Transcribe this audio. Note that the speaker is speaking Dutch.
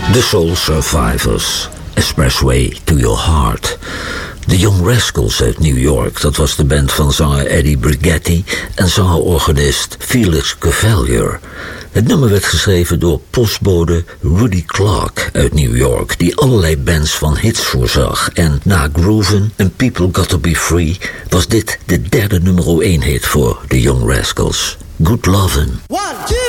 The Soul Survivors, Expressway to Your Heart. De Young Rascals uit New York, dat was de band van zanger Eddie Brigatti en zangerorganist Felix Cavalier. Het nummer werd geschreven door postbode Rudy Clark uit New York, die allerlei bands van hits voorzag. En na Groovin' en People Got to Be Free was dit de derde nummer 1 hit voor de Young Rascals. Good Lovin'. 1, 2